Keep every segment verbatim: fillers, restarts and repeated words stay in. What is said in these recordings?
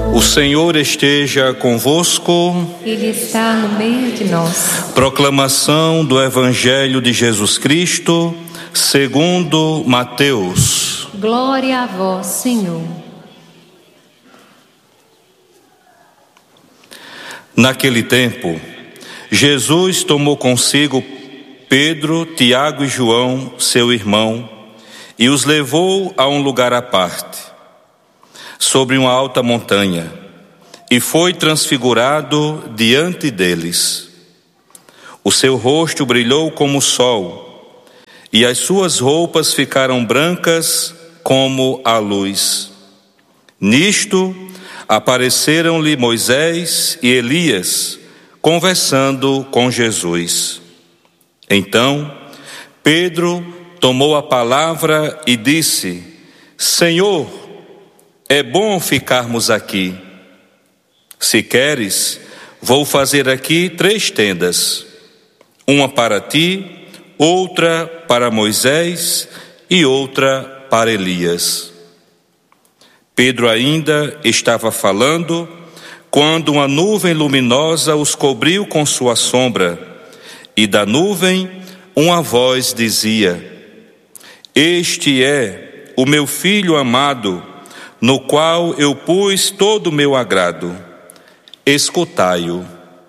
O Senhor esteja convosco. Ele está no meio de nós. Proclamação do Evangelho de Jesus Cristo, segundo Mateus. Glória a vós, Senhor. Naquele tempo, Jesus tomou consigo Pedro, Tiago e João, seu irmão, e os levou a um lugar à parte, sobre uma alta montanha, e foi transfigurado diante deles. O seu rosto brilhou como o sol, e as suas roupas ficaram brancas como a luz. Nisto, apareceram-lhe Moisés e Elias, conversando com Jesus. Então, Pedro tomou a palavra e disse: Senhor, é bom ficarmos aqui. Se queres, vou fazer aqui três tendas, uma para ti, outra para Moisés e outra para Elias. Pedro ainda estava falando quando uma nuvem luminosa os cobriu com sua sombra, e da nuvem uma voz dizia: Este é o meu filho amado, no qual eu pus todo o meu agrado. Escutai-o.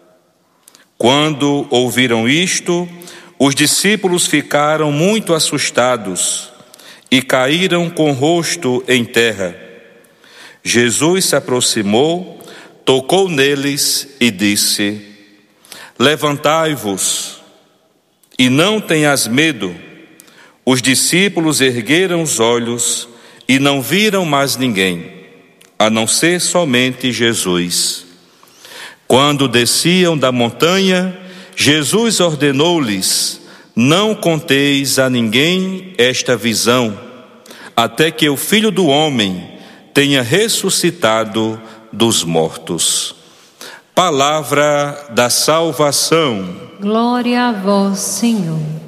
Quando ouviram isto, os discípulos ficaram muito assustados e caíram com o rosto em terra. Jesus se aproximou, tocou neles e disse: Levantai-vos e não tenhas medo. Os discípulos ergueram os olhos e não viram mais ninguém, a não ser somente Jesus. Quando desciam da montanha, Jesus ordenou-lhes: Não conteis a ninguém esta visão, até que o Filho do Homem tenha ressuscitado dos mortos. Palavra da salvação. Glória a vós, Senhor.